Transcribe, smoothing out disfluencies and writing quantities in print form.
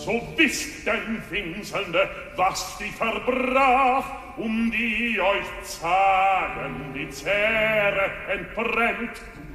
So wisst denn, Winselnde, was die verbrach, die euch zagen die Zähre entbrennt.